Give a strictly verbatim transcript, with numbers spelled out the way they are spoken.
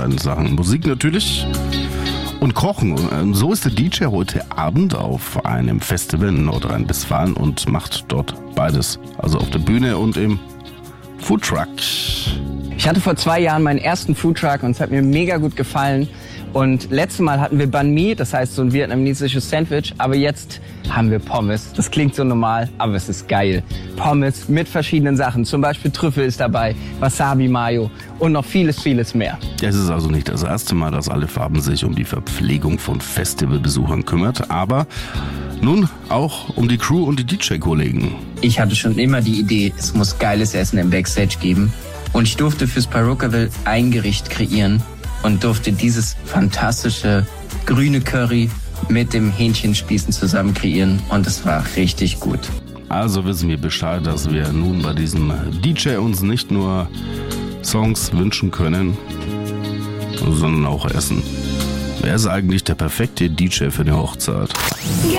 beiden Sachen. Musik natürlich und Kochen. Und so ist der D J heute Abend auf einem Festival in Nordrhein-Westfalen und macht dort beides. Also auf der Bühne und im Foodtruck. Ich hatte vor zwei Jahren meinen ersten Foodtruck und es hat mir mega gut gefallen. Und letztes Mal hatten wir Banh Mi, das heißt so ein vietnamesisches Sandwich, aber jetzt haben wir Pommes. Das klingt so normal, aber es ist geil. Pommes mit verschiedenen Sachen, zum Beispiel Trüffel ist dabei, Wasabi Mayo und noch vieles, vieles mehr. Es ist also nicht das erste Mal, dass Alle Farben sich um die Verpflegung von Festivalbesuchern kümmert, aber nun auch um die Crew und die D J-Kollegen. Ich hatte schon immer die Idee, es muss geiles Essen im Backstage geben. Und ich durfte fürs Parookaville ein Gericht kreieren und durfte dieses fantastische grüne Curry mit dem Hähnchenspießen zusammen kreieren. Und es war richtig gut. Also wissen wir Bescheid, dass wir nun bei diesem D J uns nicht nur Songs wünschen können, sondern auch Essen. Wer ist eigentlich der perfekte D J für eine Hochzeit?